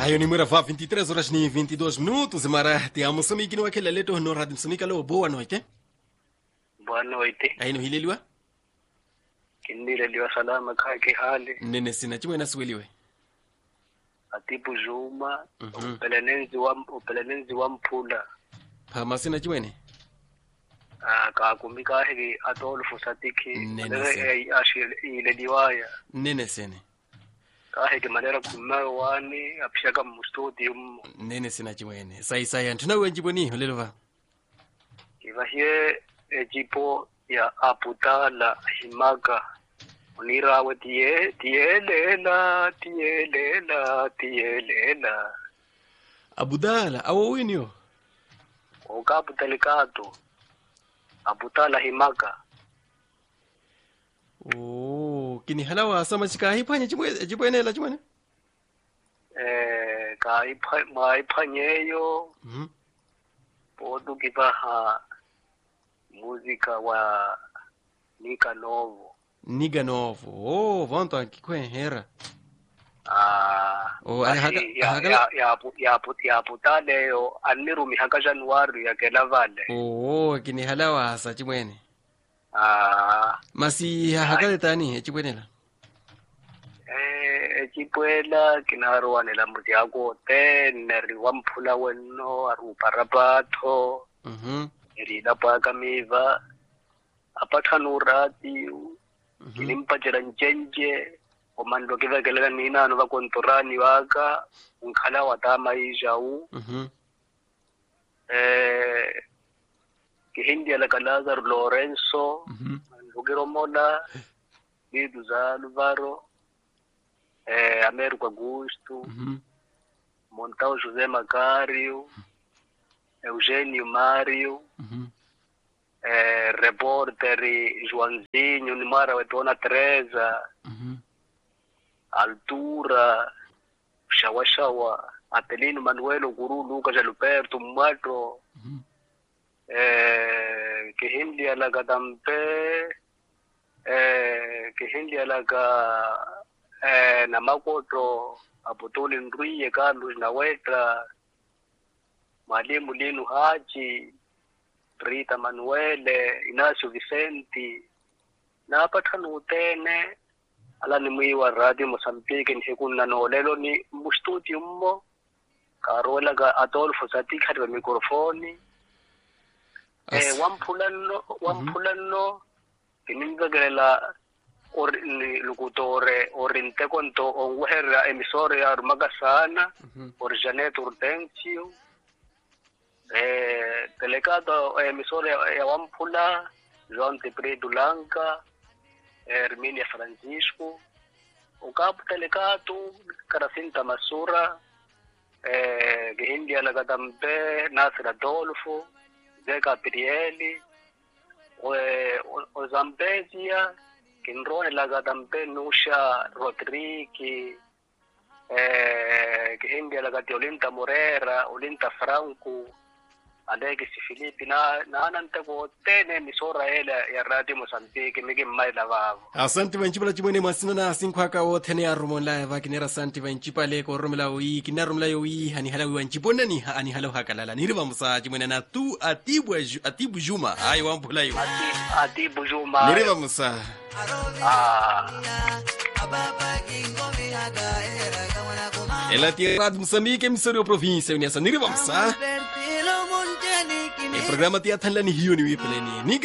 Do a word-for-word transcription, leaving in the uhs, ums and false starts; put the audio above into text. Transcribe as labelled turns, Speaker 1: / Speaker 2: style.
Speaker 1: Ayo ni mwera vinte e três horas ni vinte e dois minutos, mara te amo Moçambique no aquele leto no Rádio Moçambique. Alô, boa noite.
Speaker 2: Boa noite.
Speaker 1: Aí no hileliwa?
Speaker 2: Kinileliwa salama kake hali.
Speaker 1: Nene sina chimwe na sweliwe.
Speaker 2: Atibu Juma,
Speaker 1: Mhm.
Speaker 2: upelenenzi wa upelenenzi wa Mpula.
Speaker 1: Pama sina chimwe.
Speaker 2: Ah ka kumika hili Adolfo Satiki.
Speaker 1: Nene sina.
Speaker 2: Eh ashile ile diwaya.
Speaker 1: Nene sene.
Speaker 2: Kahe manera kumayo wani apishaka mu studio.
Speaker 1: Nene sina chimwe. Sai sai antuna wenjibo ni hilelwa.
Speaker 2: Kivahie ejipo ya Aputala Himaga. Unirawe tie tielela tielela tielela.
Speaker 1: Abudala awo winio.
Speaker 2: Ukaputalikado. Aputala Himaga.
Speaker 1: Oh, kini halawa sama chika hipanya chimwe chimwe la chimwe.
Speaker 2: Eh ka ipa ma ipanyeyo.
Speaker 1: Mhm.
Speaker 2: Podu kibaha muzika wa Nika Novo.
Speaker 1: Niga novo. Oh, vanto akikwe hera.
Speaker 2: Ah,
Speaker 1: Oh,
Speaker 2: asi
Speaker 1: haga-
Speaker 2: ya
Speaker 1: haga-
Speaker 2: ya ya pu- ya pu- ya putale yo anirumi haka Januari ya kela vale.
Speaker 1: Oh, kini halawa sa chimwe.
Speaker 2: Ah,
Speaker 1: Masi hakale tani chimwe la.
Speaker 2: eh ekipuela kinaruane la muzi yako teneri wa Mphula weno aru parapato
Speaker 1: Mhm.
Speaker 2: eri la paka miva apathanu rati kilimpajela njenje omando kivekelela nina no vakontorani waka nkhala watama ijau
Speaker 1: Mhm.
Speaker 2: eh kihindi ala Lazar Lorenzo
Speaker 1: Mhm.
Speaker 2: Lugero Mola Bidu za Luvaro eh Americo Augusto
Speaker 1: Mhm.
Speaker 2: Montao José Macario Eugenio Mario
Speaker 1: Mhm.
Speaker 2: eh reporter Joãozinho Nimara wetona Teresa
Speaker 1: Mhm.
Speaker 2: Altura Shawashawa Apelino Manuel Guru Lucas Alberto Mato
Speaker 1: Mhm.
Speaker 2: eh kihindi alaga dampe eh kihindi alaga eh na makoto apotoli ndruye Carlos na weta Mwalimu Linu Haji Rita Manuele Inacio Vicenti na pathanu tene ala ni mwi wa Radio Mozambique ni kunna no lelo ni mu studio mo karola ga Adolfo Satiki hadi mikrofoni eh wampulano wampulano kinimvegelela or ni lukutore orinte konto onwehera emisore ya rumagasana
Speaker 1: Mhm.
Speaker 2: or Janet Urdencio eh delegado emisore ya wampula João de Preto Lanca Herminia Francisco ukapu delegado Caracinta Masura eh Gihindi alagadambe Nasir Adolfo Zeka Pirieli o Zambezia Kinrone lagadambe Nusha Rodriguez eh Gihindi alagati Olinta Morera Olinta Franco Alexis Filipi na na nantego tene misora ele ya Radio Mozambique migi maila vavo.
Speaker 1: Asante vanchipala chimwene masina na sinkwaka wothene ya rumonla vakinera asante vanchipale ko rumla wi kinarumla yo wi hani hala wi vanchipona ni ani hala hakalala ni riva musa chimwene na tu atibu atibu Juma ayi wampula yo
Speaker 2: Ati ati bujuma.
Speaker 1: ni riva musa
Speaker 2: Ah.
Speaker 1: elati Rádio Moçambique emissora província unesa ni riva musa e programa tia thanla ni hiyo ni wi pleni ni